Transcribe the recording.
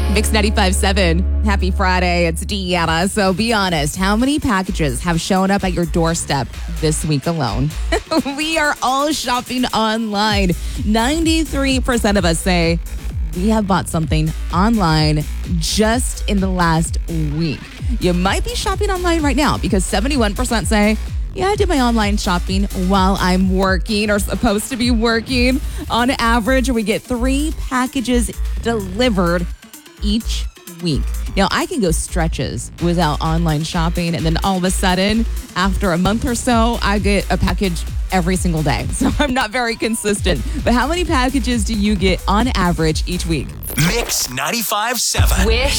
Mix 95.7. Happy Friday. It's Deanna. So be honest, how many packages have shown up at your doorstep this week alone? We are all shopping online. 93% of us say we have bought something online just in the last week. You might be shopping online right now because 71% say, yeah, I did my online shopping while I'm working or supposed to be working. On average, we get 3 packages delivered each week. Now, I can go stretches without online shopping, and then all of a sudden, after a month or so, I get a package every single day. So I'm not very consistent. But how many packages do you get on average each week? Mix 95.7. Wish